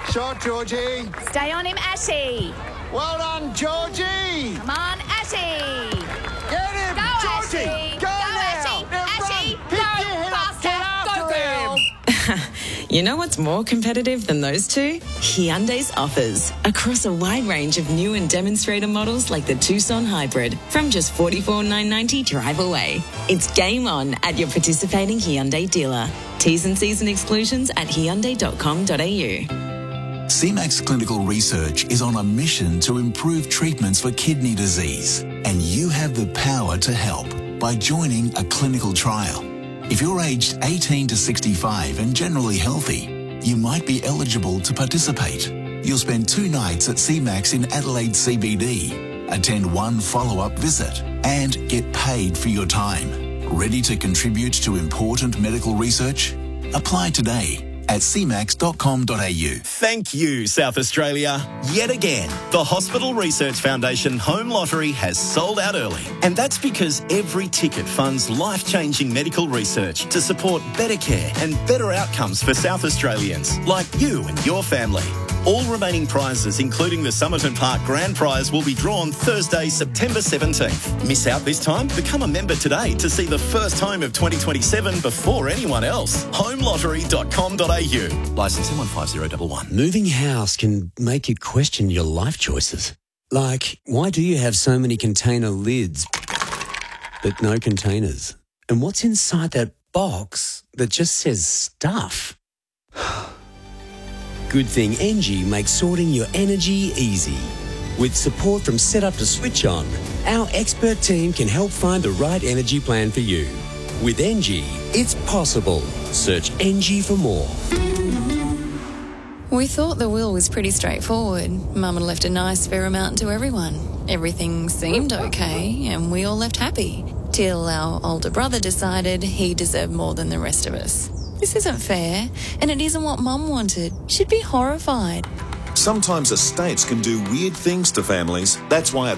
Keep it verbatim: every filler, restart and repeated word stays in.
Shot, Georgie. Stay on him, Ashy. Well done, Georgie. Come on, Ashy. Get him, Go, Georgie. Ashy. Go, Go, now. Ashy. Now Ashy. run. Go, Pick your head up. faster. Get after Go, girl. him. You know what's more competitive than those two? Hyundai's offers. Across a wide range of new and demonstrator models like the Tucson Hybrid from just forty-four thousand nine hundred ninety dollars drive away. It's game on at your participating Hyundai dealer. T's and C's and exclusions at hyundai dot com dot a u. C MAX Clinical Research is on a mission to improve treatments for kidney disease, and you have the power to help by joining a clinical trial. If you're aged eighteen to sixty-five and generally healthy, you might be eligible to participate. You'll spend two nights at C MAX in Adelaide C B D, attend one follow-up visit, and get paid for your time. Ready to contribute to important medical research? Apply today at c max dot com dot a u. Thank you, South Australia. Yet again, the Hospital Research Foundation Home Lottery has sold out early. And that's because every ticket funds life-changing medical research to support better care and better outcomes for South Australians, like you and your family. All remaining prizes, including the Somerton Park Grand Prize, will be drawn Thursday, September seventeenth. Miss out this time? Become a member today to see the first home of twenty twenty-seven before anyone else. home lottery dot com dot a u. Licence M one five zero one one. Moving house can make you question your life choices. Like, why do you have so many container lids, but no containers? And what's inside that box that just says stuff? Good thing Engie makes sorting your energy easy. With support from Setup to Switch On, our expert team can help find the right energy plan for you. With Engie, it's possible. Search Engie for more. We thought the will was pretty straightforward. Mum had left a nice fair amount to everyone. Everything seemed okay, and we all left happy. Till our older brother decided he deserved more than the rest of us. This isn't fair, and it isn't what Mum wanted. She'd be horrified. Sometimes estates can do weird things to families. That's why